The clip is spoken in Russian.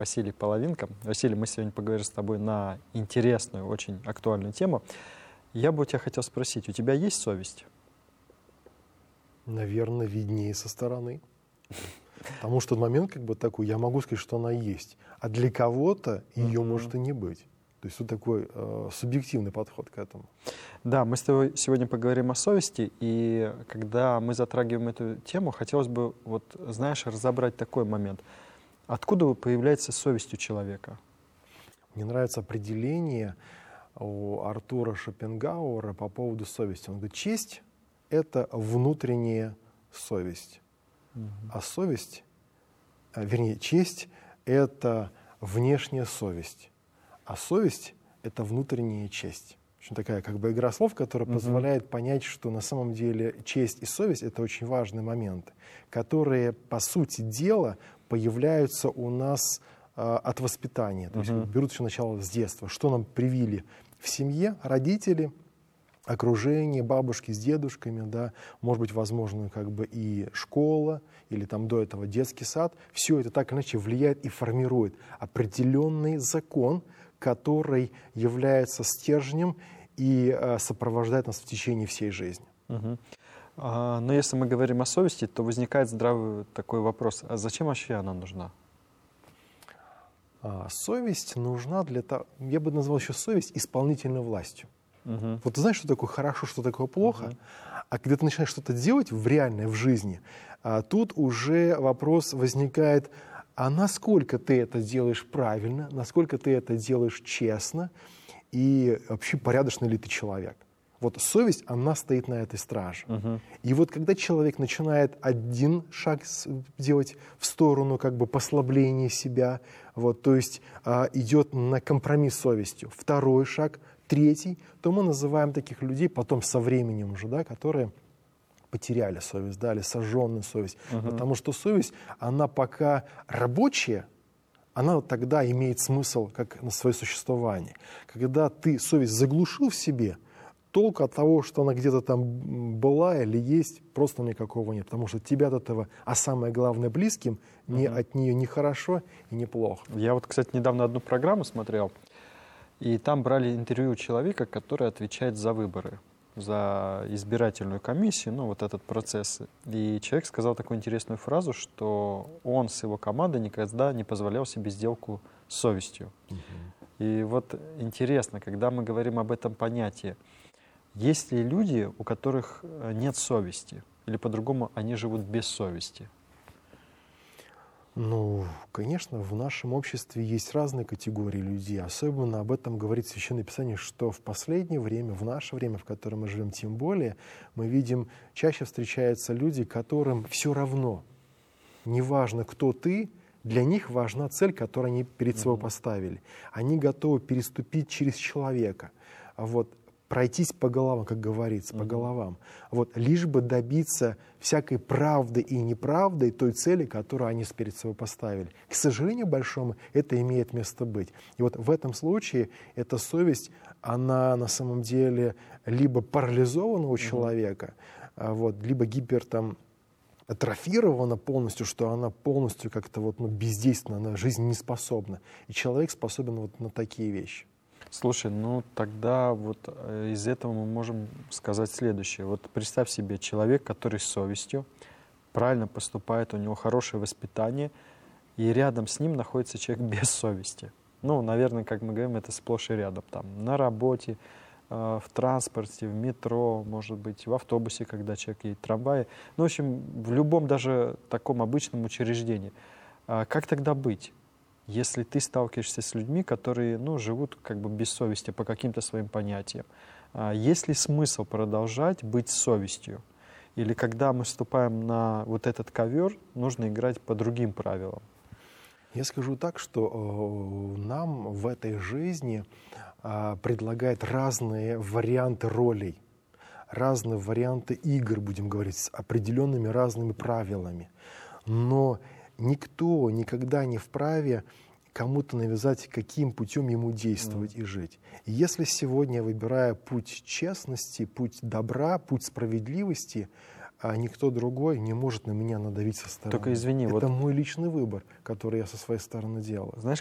Василий Половинка. Василий, мы сегодня поговорим с тобой на интересную, очень актуальную тему. Я бы у тебя хотел спросить, у тебя есть совесть? Наверное, виднее со стороны. Потому что момент как бы такой, я могу сказать, что она есть. А для кого-то ее может и не быть. То есть вот такой субъективный подход к этому. Да, мы с тобой сегодня поговорим о совести, и когда мы затрагиваем эту тему, хотелось бы, вот, знаешь, разобрать такой момент. Откуда появляется совесть у человека? Мне нравится определение у Артура Шопенгауэра по поводу совести. Он говорит, честь — это внутренняя совесть. А совесть, вернее, честь — это внешняя совесть. А совесть — это внутренняя честь. Очень такая как бы игра слов, которая позволяет понять, что на самом деле честь и совесть — это очень важные моменты, которые, по сути дела, появляются у нас от воспитания. То есть берут еще начало с детства. Что нам привили в семье родители, окружение, бабушки с дедушками, да, может быть, возможно, как бы и школа, или там до этого детский сад. Все это так или иначе влияет и формирует определенный закон, который является стержнем и сопровождает нас в течение всей жизни. Но если мы говорим о совести, то возникает здравый такой вопрос, а зачем вообще она нужна? Совесть нужна для того, я бы назвал еще совесть исполнительной властью. Вот ты знаешь, что такое хорошо, что такое плохо, а когда ты начинаешь что-то делать в реальной, в жизни, тут уже вопрос возникает, а насколько ты это делаешь правильно, насколько ты это делаешь честно и вообще порядочный ли ты человек. Вот совесть, она стоит на этой страже. И вот когда человек начинает один шаг делать в сторону как бы послабления себя, вот, то есть идет на компромисс с совестью, второй шаг, третий, то мы называем таких людей потом со временем уже, да, которые потеряли совесть, да, или сожженную совесть. Потому что совесть, она пока рабочая, она тогда имеет смысл как на свое существование. Когда ты совесть заглушил в себе, толку от того, что она где-то там была или есть, просто никакого нет. Потому что тебя от этого, а самое главное, близким, от нее ни хорошо и ни плохо. Я вот, кстати, недавно одну программу смотрел, и там брали интервью у человека, который отвечает за выборы, за избирательную комиссию, ну, вот этот процесс. И человек сказал такую интересную фразу, что он с его командой никогда не позволял себе сделку с совестью. И вот интересно, когда мы говорим об этом понятии, есть ли люди, у которых нет совести, или по-другому они живут без совести? Ну, конечно, в нашем обществе есть разные категории людей. Особенно об этом говорит Священное Писание, что в последнее время, в наше время, в котором мы живем, тем более, мы видим, чаще встречаются люди, которым все равно, неважно, кто ты, для них важна цель, которую они перед собой поставили. Они готовы переступить через человека, вот, пройтись по головам, как говорится, по головам. Вот, лишь бы добиться всякой правды и неправды той цели, которую они перед собой поставили. К сожалению большому, это имеет место быть. И вот в этом случае эта совесть, она на самом деле либо парализована у человека, вот, либо атрофирована полностью, что она полностью как-то вот, бездейственна, она жизненеспособна. И человек способен вот на такие вещи. Слушай, ну тогда вот из этого мы можем сказать следующее. Вот представь себе человек, который с совестью, правильно поступает, у него хорошее воспитание, и рядом с ним находится человек без совести. Ну, наверное, как мы говорим, это сплошь и рядом. Там, на работе, в транспорте, в метро, может быть, в автобусе, когда человек едет, в трамвае. Ну, в общем, в любом даже таком обычном учреждении. Как тогда быть? Если ты сталкиваешься с людьми, которые, ну, живут как бы без совести по каким-то своим понятиям, есть ли смысл продолжать быть с совестью? Или когда мы вступаем на вот этот ковер, нужно играть по другим правилам? Я скажу так, что нам в этой жизни предлагают разные варианты ролей, разные варианты игр, будем говорить, с определенными разными правилами. Но никто никогда не вправе кому-то навязать, каким путем ему действовать и жить. И если сегодня я выбираю путь честности, путь добра, путь справедливости, а никто другой не может на меня надавить со стороны. Только извини, это мой личный выбор, который я со своей стороны делаю. Знаешь,